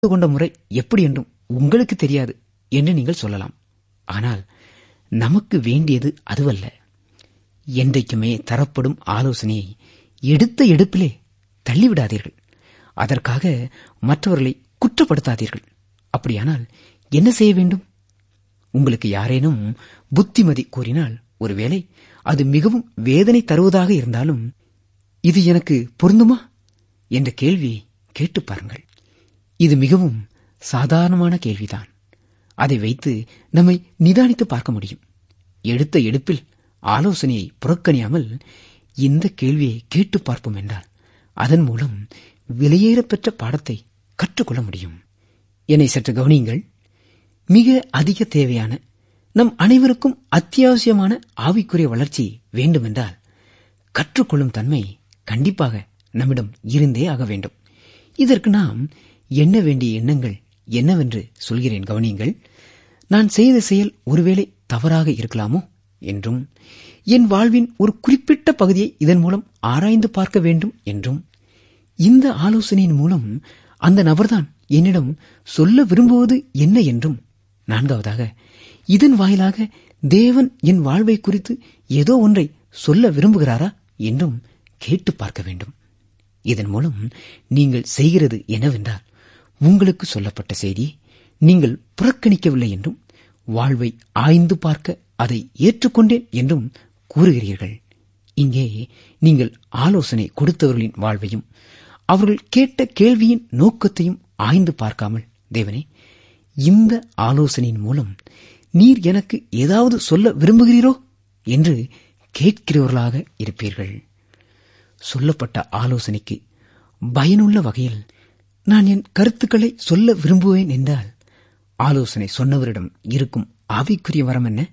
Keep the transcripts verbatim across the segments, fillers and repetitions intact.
கொண்ட முறை எப்படி என்றும் உங்களுக்கு தெரியாது என்று நீங்கள் சொல்லலாம். ஆனால் நமக்கு வேண்டியது அதுவல்ல. என்றைக்குமே தரப்படும் ஆலோசனையை எடுத்த எடுப்பிலே தள்ளிவிடாதீர்கள். அதற்காக மற்றவர்களை குற்றப்படுத்தாதீர்கள். அப்படியானால் என்ன செய்ய வேண்டும்? உங்களுக்கு யாரேனும் புத்திமதி கூறினால், ஒருவேளை அது மிகவும் வேதனை தருவதாக இருந்தாலும், இது எனக்கு பொருந்துமா என்ற கேள்வியை கேட்டு பாருங்கள். இது மிகவும் சாதாரணமான கேள்விதான். அதை வைத்து நம்மை நிதானித்து பார்க்க முடியும். எடுத்த எடுப்பில் ஆலோசனையை புறக்கணியாமல் இந்த கேள்வியை கேட்டு பார்ப்போம் என்றால், அதன் மூலம் விலையேறப்பெற்ற பாடத்தை கற்றுக்கொள்ள முடியும். என்னை சற்று கவனியுங்கள். மிக அதிக தேவையான, நம் அனைவருக்கும் அத்தியாவசியமான ஆவிக்குரிய வளர்ச்சி வேண்டுமென்றால் கற்றுக்கொள்ளும் தன்மை கண்டிப்பாக நம்மிடம் இருந்தே ஆக வேண்டும். இதற்கு நாம் எண்ண வேண்டிய எண்ணங்கள் என்னவென்று சொல்கிறேன், கவனியுங்கள். நான் செய்த செயல் ஒருவேளை தவறாக இருக்கலாமோ என்றும், என் வாழ்வின் ஒரு குறிப்பிட்ட பகுதியை இதன் மூலம் ஆராய்ந்து பார்க்க வேண்டும் என்றும், இந்த ஆலோசனையின் மூலம் அந்த நபர்தான் என்னிடம் சொல்ல விரும்புவது என்ன என்றும், நான்காவதாக இதன் வாயிலாக தேவன் என் வாழ்வை குறித்து ஏதோ ஒன்றை சொல்ல விரும்புகிறாரா என்றும் கேட்டு பார்க்க வேண்டும். இதன் மூலம் நீங்கள் செய்கிறது என்னவென்றால், உங்களுக்கு சொல்லப்பட்ட செய்தியை நீங்கள் புறக்கணிக்கவில்லை என்றும், வாழ்வை ஆய்ந்து பார்க்க அதை ஏற்றுக்கொண்டேன் என்றும் கூறுகிறீர்கள். இங்கே நீங்கள் ஆலோசனை கொடுத்தவர்களின் வாழ்வையும் அவர்கள் கேட்ட கேள்வியின் நோக்கத்தையும் ஆய்ந்து பார்க்காமல், தேவனே, இந்த ஆலோசனையின் மூலம் நீர் எனக்கு ஏதாவது சொல்ல விரும்புகிறீரோ என்று கேட்கிறவர்களாக இருப்பீர்கள். சொல்லப்பட்ட ஆலோசனைக்கு பயனுள்ள வகையில் நான் என் கருத்துக்களை சொல்ல விரும்புவேன் என்றால், ஆலோசனை சொன்னவரிடம் இருக்கும் ஆவிக்குரிய வரம் என்ன?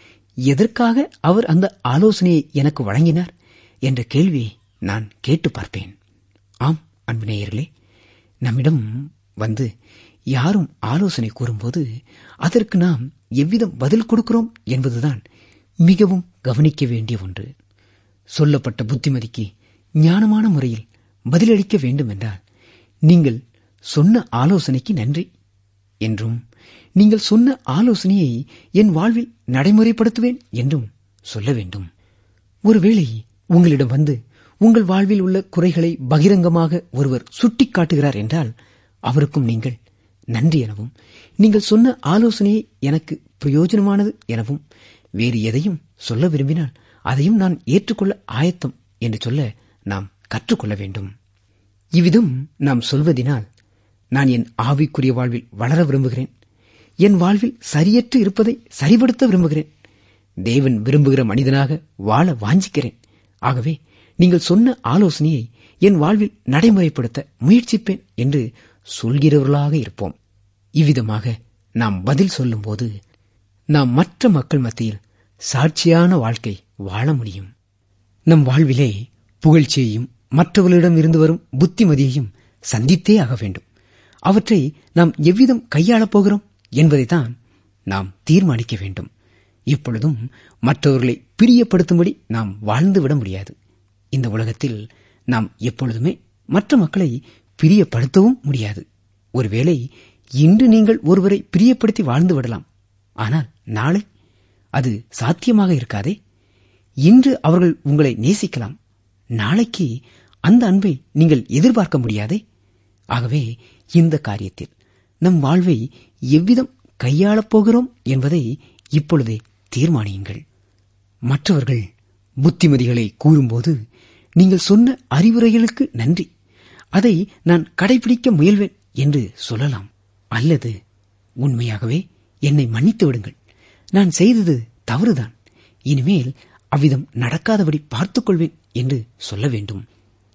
எதற்காக அவர் அந்த ஆலோசனையை எனக்கு வழங்கினார் என்ற கேள்வியை நான் கேட்டு பார்ப்பேன். ஆம் அன்பு நேயர்களே, நம்மிடம் வந்து யாரும் ஆலோசனை கூறும்போது அதற்கு நாம் எவ்விதம் பதில் கொடுக்கிறோம் என்பதுதான் மிகவும் கவனிக்க வேண்டிய ஒன்று. சொல்லப்பட்ட புத்திமதிக்கு ஞானமான முறையில் பதிலளிக்க வேண்டும் என்றால், நீங்கள் சொன்ன ஆலோசனைக்கு நன்றி என்றும், நீங்கள் சொன்ன ஆலோசனையை என் வாழ்வில் நடைமுறைப்படுத்துவேன் என்றும் சொல்ல வேண்டும். ஒருவேளை உங்களிடம் வந்து உங்கள் வாழ்வில் உள்ள குறைகளை பகிரங்கமாக ஒருவர் சுட்டிக்காட்டுகிறார் என்றால், அவருக்கும் நீங்கள் நன்றி எனவும், நீங்கள் சொன்ன ஆலோசனையை எனக்கு பிரயோஜனமானது எனவும், வேறு எதையும் சொல்ல விரும்பினால் அதையும் நான் ஏற்றுக்கொள்ள ஆயத்தம் என்று சொல்ல நாம் கற்றுக்கொள்ள வேண்டும். இவ்விதம் நாம் சொல்வதினால், நான் என் ஆவிக்குரிய வாழ்வில் வளர விரும்புகிறேன், என் வாழ்வில் சரியற்று இருப்பதை சரிபடுத்த விரும்புகிறேன், தேவன் விரும்புகிற மனிதனாக வாழ வாஞ்சிக்கிறேன், ஆகவே நீங்கள் சொன்ன ஆலோசனையை என் வாழ்வில் நடைமுறைப்படுத்த முயற்சிப்பேன் என்று சொல்கிறவர்களாக இருப்போம். இவ்விதமாக நாம் பதில் சொல்லும் போது நாம் மற்ற மக்கள் மத்தியில் சாட்சியான வாழ்க்கை வாழ முடியும். நம் வாழ்விலே புகழ்ச்சியையும் மற்றவர்களிடம் இருந்து வரும் புத்திமதியையும் சந்தித்தே ஆக வேண்டும். அவற்றை நாம் எவ்விதம் கையாளப் போகிறோம் என்பதைத்தான் நாம் தீர்மானிக்க வேண்டும். இப்பொழுதும் மற்றவர்களை பிரியப்படுத்தும்படி நாம் வாழ்ந்துவிட முடியாது. இந்த உலகத்தில் நாம் எப்பொழுதுமே மற்ற மக்களை பிரியப்படுத்தவும் முடியாது. ஒருவேளை இன்று நீங்கள் ஒருவரை பிரியப்படுத்தி வாழ்ந்து விடலாம், ஆனால் நாளை அது சாத்தியமாக இருக்காதே. இன்று அவர்கள் உங்களை நேசிக்கலாம், நாளைக்கு அந்த அன்பை நீங்கள் எதிர்பார்க்க முடியாதே. ஆகவே இந்த காரியத்தில் நம் வாழ்வை எவ்விதம் கையாளப் போகிறோம் என்பதை இப்பொழுதே தீர்மானியுங்கள். மற்றவர்கள் புத்திமதிகளை கூறும்போது நீங்கள் சொன்ன அறிவுரைகளுக்கு நன்றி, அதை நான் கடைபிடிக்க முயல்வேன் என்று சொல்லலாம். அல்லது உண்மையாகவே என்னை மன்னித்து விடுங்கள், நான் செய்தது தவறுதான், இனிமேல் அவ்விதம் நடக்காதபடி பார்த்துக் கொள்வேன் என்று சொல்ல வேண்டும்.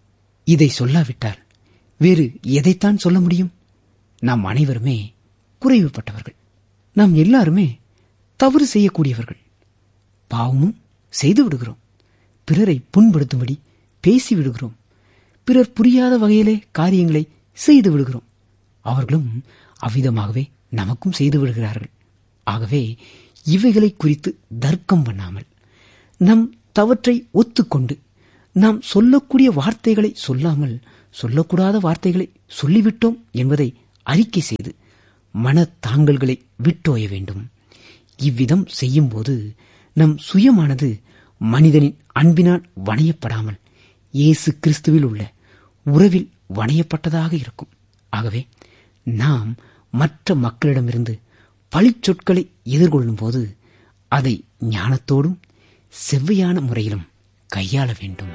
இதை சொல்லாவிட்டால் வேறு எதைத்தான் சொல்ல முடியும்? நாம் அனைவருமே குறைவுபட்டவர்கள். நாம் எல்லாருமே தவறு செய்யக்கூடியவர்கள். பாவமும் செய்து விடுகிறோம். பிறரை புண்படுத்தும்படி பேசி விடுகிறோம். பிறர் புரியாத வகையிலே காரியங்களை செய்து விடுகிறோம். அவர்களும் அவ்விதமாகவே நமக்கும் செய்து விடுகிறார்கள். ஆகவே இவைகளை குறித்து தர்க்கம் பண்ணாமல் நம் தவற்றை ஒத்துக்கொண்டு நாம் சொல்லக்கூடிய வார்த்தைகளை சொல்லாமல் சொல்லக்கூடாத வார்த்தைகளை சொல்லிவிட்டோம் என்பதை அறிக்கை செய்து மனத்தாங்கல்களை விட்டோய வேண்டும். இவ்விதம் செய்யும்போது நம் சுயமானது மனிதனின் அன்பினால் வணையப்படாமல் இயேசு கிறிஸ்துவில் உள்ள உறவில் வணையப்பட்டதாக இருக்கும். ஆகவே நாம் மற்ற மக்களிடமிருந்து பழிச்சொற்களை எதிர்கொள்ளும் போது அதை ஞானத்தோடும் செவ்வையான முறையிலும் கையாள வேண்டும்.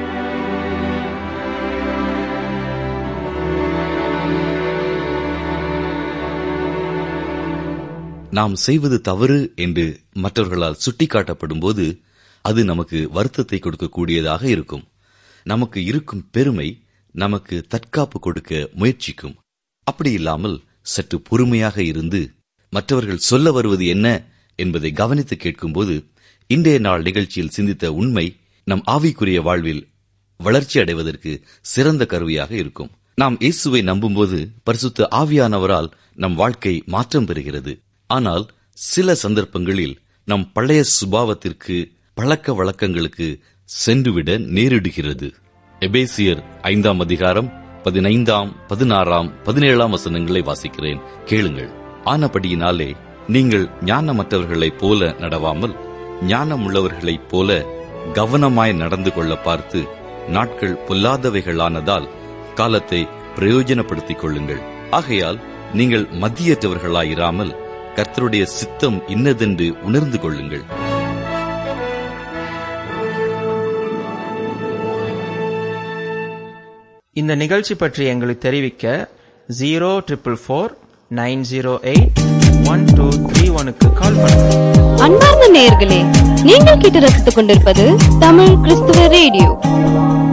நாம் செய்வது தவறு என்று மற்றவர்களால் சுட்டிக்காட்டப்படும் போது அது நமக்கு வருத்தத்தை கொடுக்கக்கூடியதாக இருக்கும். நமக்கு இருக்கும் பெருமை நமக்கு தற்காப்பு கொடுக்க முயற்சிக்கும். அப்படி இல்லாமல் சற்று பொறுமையாக இருந்து மற்றவர்கள் சொல்ல வருவது என்ன என்பதை கவனித்து கேட்கும்போது இன்றைய நாள் நிகழ்ச்சியில் சிந்தித்த உண்மை நம் ஆவிக்குரிய வாழ்வில் வளர்ச்சி அடைவதற்கு சிறந்த கருவியாக இருக்கும். நாம் இயேசுவை நம்பும்போது பரிசுத்த ஆவியானவரால் நம் வாழ்க்கை மாற்றம் பெறுகிறது. ஆனால் சில சந்தர்ப்பங்களில் நம் பழைய சுபாவத்திற்கு பழக்க வழக்கங்களுக்கு சென்றுவிட நேரிடுகிறது. எபேசியர் ஐந்தாம் அதிகாரம் பதினைந்தாம் பதினாறாம் பதினேழாம் வசனங்களை வாசிக்கிறேன், கேளுங்கள். ஆனபடியினாலே நீங்கள் ஞானமற்றவர்களைப் போல நடவாமல் ஞானமுள்ளவர்களைப் போல கவனமாய் நடந்து கொள்ள பார்த்து நாட்கள் பொல்லாதவைகளானதால் காலத்தை பிரயோஜனப்படுத்திக் கொள்ளுங்கள். ஆகையால் நீங்கள் மதியற்றவர்களாயிராமல் கர்த்தருடைய சித்தம் இன்னதென்று உணர்ந்து கொள்ளுங்கள். இந்த நிகழ்ச்சி பற்றி எங்களுக்கு தெரிவிக்க zero triple four nine zero eight one two three ஒனுக்கு கால் பண்ணுங்கள். அன்பார்ந்த நேயர்களே, நீங்கள் கேட்டு ரசித்துக் கொண்டிருப்பது தமிழ் கிறிஸ்துவ ரேடியோ.